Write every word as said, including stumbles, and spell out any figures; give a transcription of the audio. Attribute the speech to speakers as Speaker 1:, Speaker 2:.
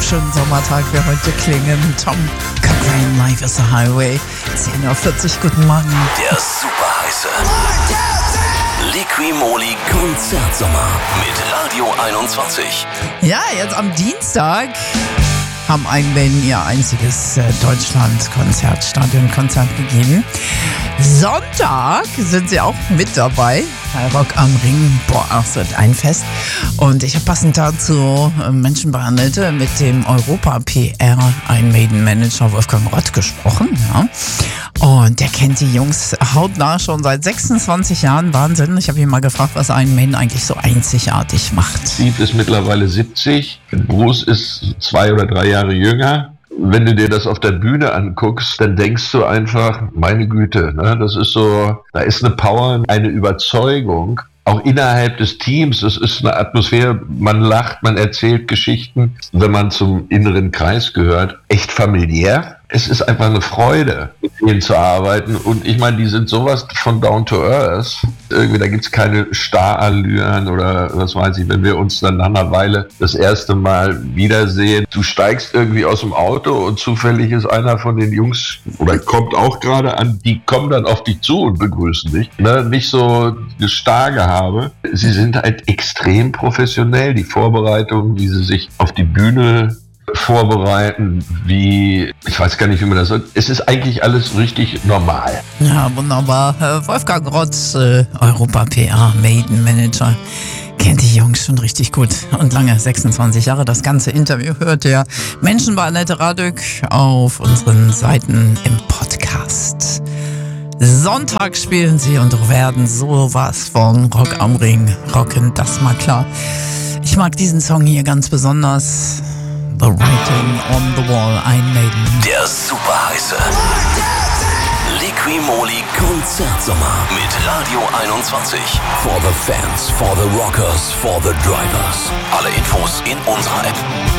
Speaker 1: schönen Sommertag wie heute klingen. Tom Cochrane, Life is a Highway. zehn Uhr vierzig, guten Morgen.
Speaker 2: Der super heiße Liqui-Moly Konzertsommer mit Radio einundzwanzig.
Speaker 1: Ja, jetzt am Dienstag haben Iron Maiden ihr einziges äh, Deutschland-Konzert, Stadionkonzert gegeben. Sonntag sind sie auch mit dabei. Rock am Ring, boah, das wird ein Fest. Und ich habe passend dazu äh, Menschen behandelte mit dem Europa-P R Iron Maiden Manager Wolfgang Rott gesprochen. Ja. Und der kennt die Jungs hautnah schon seit sechsundzwanzig Jahren. Wahnsinn. Ich habe ihn mal gefragt, was Iron Maiden eigentlich so einzigartig macht.
Speaker 3: Steve ist mittlerweile siebzig. Bruce ist zwei oder drei Jahre jünger. Wenn du dir das auf der Bühne anguckst, dann denkst du einfach, meine Güte, ne, das ist so, da ist eine Power, eine Überzeugung, auch innerhalb des Teams. Es ist eine Atmosphäre, man lacht, man erzählt Geschichten, wenn man zum inneren Kreis gehört, echt familiär. Es ist einfach eine Freude, mit denen zu arbeiten. Und ich meine, die sind sowas von down to earth. Irgendwie, da gibt's keine Starallüren oder was weiß ich, wenn wir uns dann nach einer Weile das erste Mal wiedersehen. Du steigst irgendwie aus dem Auto und zufällig ist einer von den Jungs oder kommt auch gerade an, die kommen dann auf dich zu und begrüßen dich. Ne? Nicht so Stargehabe. Sie sind halt extrem professionell. Die Vorbereitung, wie sie sich auf die Bühne vorbereiten, wie, ich weiß gar nicht, wie man das sagt. Es ist eigentlich alles richtig normal.
Speaker 1: Ja, wunderbar. Wolfgang Rott, äh, Europa-P R Maiden Manager, kennt die Jungs schon richtig gut und lange, sechsundzwanzig Jahre. Das ganze Interview hört ihr Menschen bei Annette Radück auf unseren Seiten im Podcast. Sonntag spielen sie und werden sowas von Rock am Ring rocken, das mal klar. Ich mag diesen Song hier ganz besonders. The Writing on the Wall, Iron Maiden.
Speaker 2: Der super heiße Liqui-Moly Konzertsommer mit Radio einundzwanzig. For the fans, for the rockers, for the drivers. Alle Infos in unserer App.